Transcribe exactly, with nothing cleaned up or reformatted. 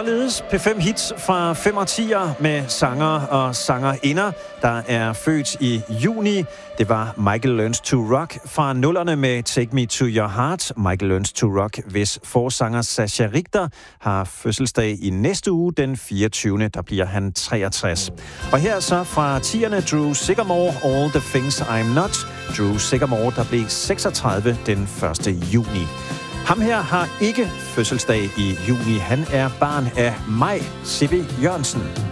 således P fem hits fra fem årtier med sanger og sangerinder, der er født i juni. Det var Michael Learns to Rock fra nullerne med Take Me to Your Heart. Michael Learns to Rock, hvis forsanger Sascha Richter har fødselsdag i næste uge, den fireogtyvende Der bliver han treogtres. Og her så fra tierne Drew Sycamore, All the Things I'm Not. Drew Sycamore, der blev seksogtredive den første juni. Ham her har ikke fødselsdag i juni. Han er barn af Maj C B Jørgensen.